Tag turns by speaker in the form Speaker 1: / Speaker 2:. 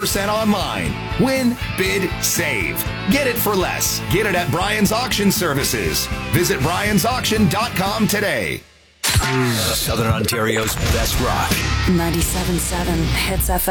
Speaker 1: 20% online. Win, bid, save. Get it for less. Get it at Brian's Auction Services. Visit briansauction.com today.
Speaker 2: Southern Ontario's best rock.
Speaker 3: 97.7 Hits FM.